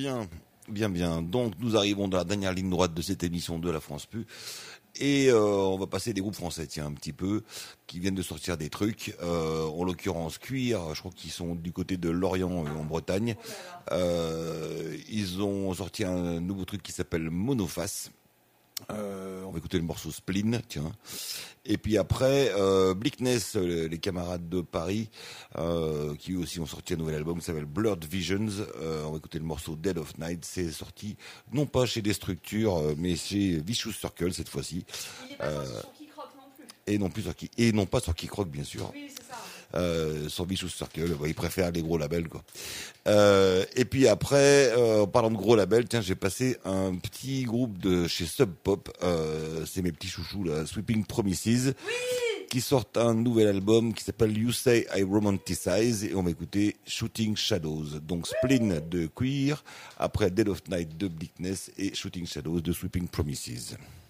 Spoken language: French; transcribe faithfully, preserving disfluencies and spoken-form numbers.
Bien, bien, bien. Donc nous arrivons dans la dernière ligne droite de cette émission de la France Pu. Et euh, on va passer des groupes français, tiens, un petit peu, qui viennent de sortir des trucs. Euh, en l'occurrence, Cuir, je crois qu'ils sont du côté de Lorient, euh, en Bretagne. Euh, ils ont sorti un nouveau truc qui s'appelle Monoface. Euh, on va écouter le morceau Spleen, tiens. Et puis après, euh, Bleakness, les camarades de Paris, euh, qui aussi ont sorti un nouvel album qui s'appelle Blurred Visions. Euh, on va écouter le morceau Dead of Night. C'est sorti non pas chez des structures, mais chez Vicious Circle cette fois-ci. Il n'est pas sorti euh, sur Kick Rock non plus. Et non plus sur qui et non pas sur Kick Rock bien sûr. Oui, c'est ça. Euh, sur Vicious Circle, bah, ils préfèrent les gros labels quoi. Euh, et puis après, euh, en parlant de gros labels, tiens, j'ai passé un petit groupe de chez Sub Pop, euh, c'est mes petits chouchous là, Sweeping Promises, oui, qui sortent un nouvel album qui s'appelle You Say I Romanticize, et on va écouter Shooting Shadows. Donc Spleen de Queer, après Dead of Night de Bleakness et Shooting Shadows de Sweeping Promises.